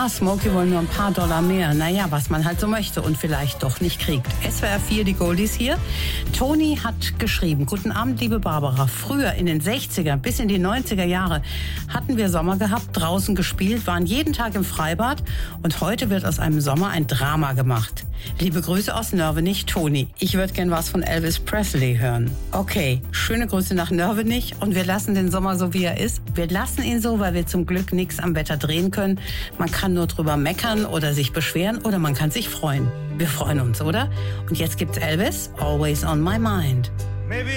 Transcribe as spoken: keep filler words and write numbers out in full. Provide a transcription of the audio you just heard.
Ja, Smokey wollen nur ein paar Dollar mehr. Naja, was man halt so möchte und vielleicht doch nicht kriegt. S W R vier, die Goldies hier. Toni hat geschrieben: Guten Abend, liebe Barbara. Früher in den sechziger bis in die neunziger Jahre hatten wir Sommer gehabt, draußen gespielt, waren jeden Tag im Freibad und heute wird aus einem Sommer ein Drama gemacht. Liebe Grüße aus Nörvenich, Toni. Ich würde gern was von Elvis Presley hören. Okay, schöne Grüße nach Nörvenich und wir lassen den Sommer so, wie er ist. Wir lassen ihn so, weil wir zum Glück nichts am Wetter drehen können. Man kann nur drüber meckern oder sich beschweren oder man kann sich freuen. Wir freuen uns, oder? Und jetzt gibt's Elvis, Always on My Mind.